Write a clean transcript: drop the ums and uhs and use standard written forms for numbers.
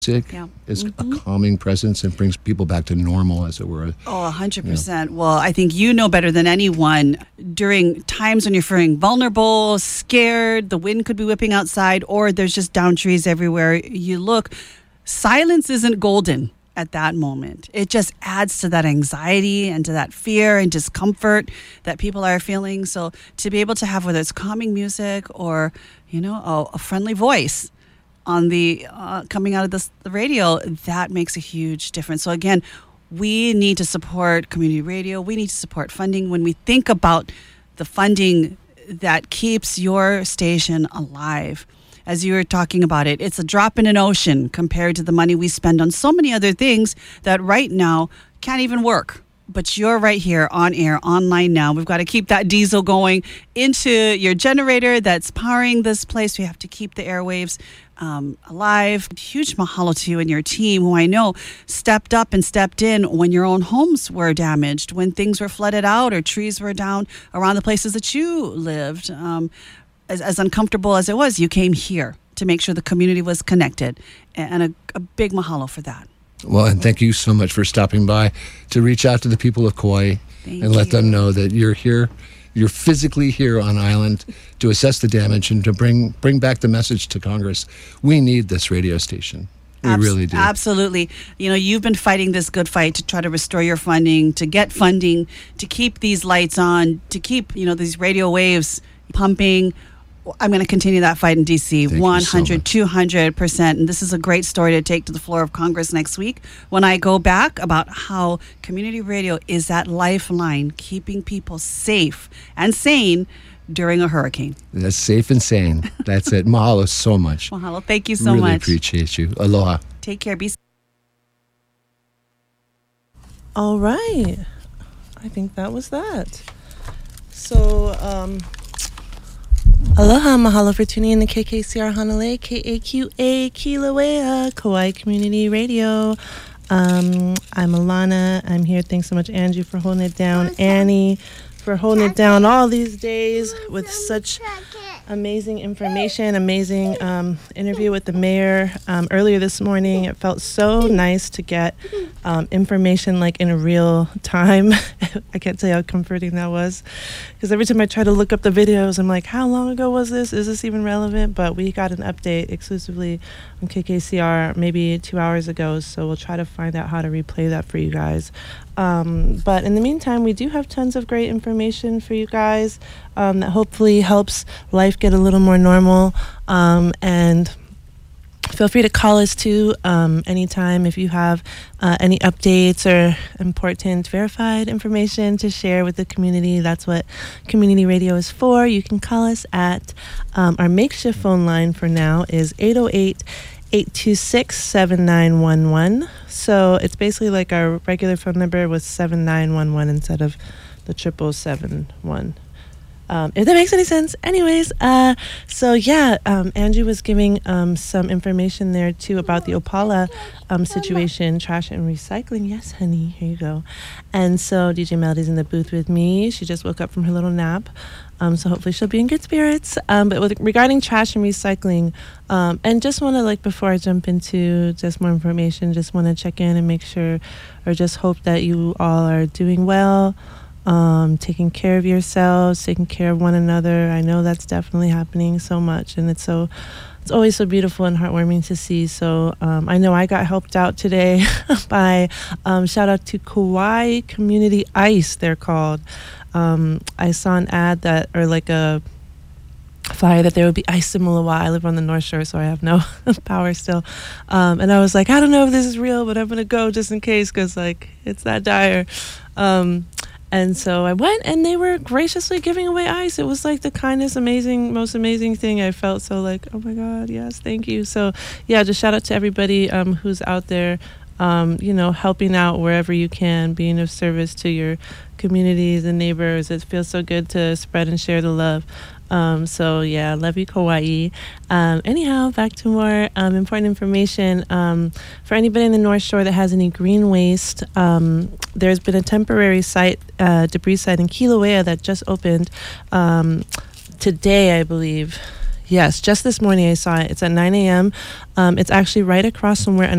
is a calming presence and brings people back to normal, as it were. Oh, 100%. Well, I think you know better than anyone, during times when you're feeling vulnerable, scared, the wind could be whipping outside, or there's just down trees everywhere you look, silence isn't golden at that moment. It just adds to that anxiety and to that fear and discomfort that people are feeling. So to be able to have, whether it's calming music or, a friendly voice on the coming out of the radio, that makes a huge difference. So again, we need to support community radio. We need to support funding. When we think about the funding that keeps your station alive, as you were talking about it, it's a drop in an ocean compared to the money we spend on so many other things that right now can't even work. But you're right here on air, online now. We've got to keep that diesel going into your generator that's powering this place. We have to keep the airwaves alive. Huge mahalo to you and your team, who I know stepped up and stepped in when your own homes were damaged, when things were flooded out or trees were down around the places that you lived. As uncomfortable as it was, you came here to make sure the community was connected. And a big mahalo for that. Well, and thank you so much for stopping by to reach out to the people of Kauai and let them know that you're here. You're physically here on island to assess the damage and to bring back the message to Congress. We need this radio station. We really do. Absolutely. You've been fighting this good fight to try to restore your funding, to get funding, to keep these lights on, to keep, these radio waves pumping. I'm going to continue that fight in D.C. 100, 200%. And this is a great story to take to the floor of Congress next week when I go back about how community radio is that lifeline, keeping people safe and sane during a hurricane. That's safe and sane. That's it. Mahalo so much. Mahalo. Thank you so much. Really appreciate you. Aloha. Take care. Be safe. All right. I think that was that. So, aloha, mahalo for tuning in to KKCR Hanalei, KAQA, Kilauea, Kauai Community Radio. I'm Alana. I'm here. Thanks so much, Angie, for holding it down. Annie, for holding it down all these days with such amazing information, amazing interview with the mayor earlier this morning. It felt so nice to get information like in real time. I can't tell you how comforting that was, because every time I try to look up the videos, I'm like, how long ago was this? Is this even relevant? But we got an update exclusively on KKCR maybe 2 hours ago, so we'll try to find out how to replay that for you guys. But in the meantime, we do have tons of great information for you guys that hopefully helps life get a little more normal. And feel free to call us too anytime if you have any updates or important verified information to share with the community. That's what community radio is for. You can call us at our makeshift phone line for now is 808-826-7911. So it's basically like our regular phone number with 7911 instead of the 777. If that makes any sense. Anyways, Angie was giving some information there too about the Opala situation, trash and recycling. Yes, honey, here you go. And so DJ Melody's in the booth with me. She just woke up from her little nap. So hopefully she'll be in good spirits. But regarding trash and recycling, and just want to, before I jump into just more information, just want to check in and make sure, or just hope that you all are doing well, taking care of yourselves, taking care of one another. I know that's definitely happening so much, and it's always so beautiful and heartwarming to see. So I know I got helped out today by shout out to Kauai Community Ice, they're called. I saw an ad or a flyer that there would be ice in Mulawai. I live on the North Shore, so I have no power still. And I was like, I don't know if this is real, but I'm going to go just in case, because it's that dire. And so I went, and they were graciously giving away ice. It was the kindest, most amazing thing. I felt so oh my God, yes, thank you. So yeah, just shout out to everybody who's out there, helping out wherever you can, being of service to your communities and neighbors. It feels so good to spread and share the love. So yeah, love you, Kauai. Anyhow, back to more important information. For anybody in the North Shore that has any green waste, there's been a temporary debris site in Kilauea that just opened today, I believe. Yes, just this morning I saw it. It's at 9 a.m. It's actually right across from where